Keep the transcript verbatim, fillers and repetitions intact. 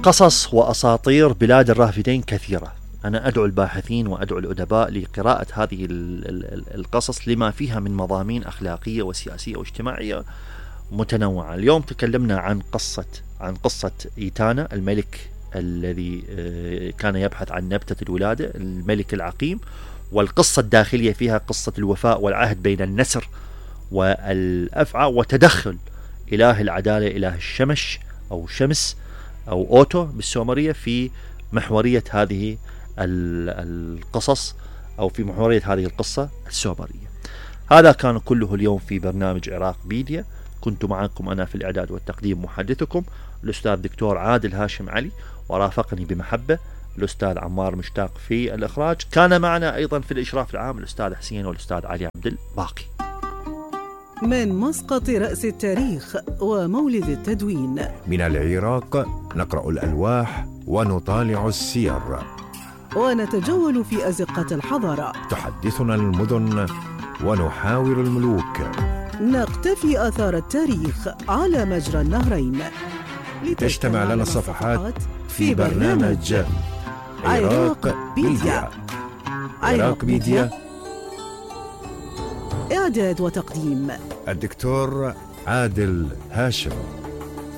قصص وأساطير بلاد الرافدين كثيرة. أنا أدعو الباحثين وأدعو الأدباء لقراءة هذه القصص لما فيها من مضامين أخلاقية وسياسية واجتماعية متنوعة. اليوم تكلمنا عن قصة عن قصة إيتانا، الملك الذي كان يبحث عن نبتة الولادة، الملك العقيم، والقصة الداخلية فيها قصة الوفاء والعهد بين النسر والأفعى، وتدخل إله العدالة إله الشمس أو شمس أو أوتو بالسومرية في محورية هذه القصص أو في محورية هذه القصة السومرية. هذا كان كله اليوم في برنامج عراق ميديا. كنت معكم أنا في الإعداد والتقديم محدثكم الأستاذ دكتور عادل هاشم علي، ورافقني بمحبة الأستاذ عمار مشتاق في الإخراج. كان معنا أيضا في الإشراف العام الأستاذ حسين والأستاذ علي عبد الباقي. من مسقط رأس التاريخ ومولد التدوين، من العراق نقرأ الألواح ونطالع السير، ونتجول في أزقة الحضارة. تحدثنا المدن ونحاور الملوك، نقتفي آثار التاريخ على مجرى النهرين، لتجتمع لنا الصفحات في برنامج عراق ميديا. عراق ميديا، إعداد وتقديم الدكتور عادل هاشم.